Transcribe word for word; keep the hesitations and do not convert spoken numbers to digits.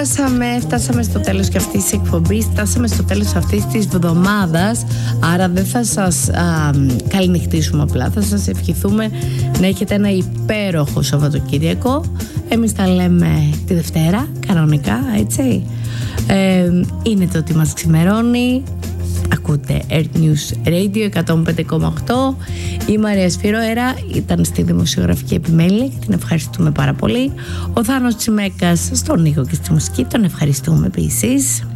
φτάσαμε, φτάσαμε στο τέλος και αυτής της εκπομπής, φτάσαμε στο τέλος αυτής της εβδομάδας. Άρα δεν θα σας α, καληνυχτήσουμε απλά, θα σας ευχηθούμε να έχετε ένα υπέροχο Σαββατοκύριακο. Εμείς τα λέμε τη Δευτέρα, κανονικά, έτσι. Ε, είναι το ότι μας ξημερώνει. Ακούτε Earth News Radio εκατόν πέντε κόμμα οκτώ. Η Μαρία Σφυροέρα ήταν στη δημοσιογραφική επιμέλεια και την ευχαριστούμε πάρα πολύ. Ο Θάνος Τσιμέκας στον ήχο και στη μουσική, τον ευχαριστούμε επίσης.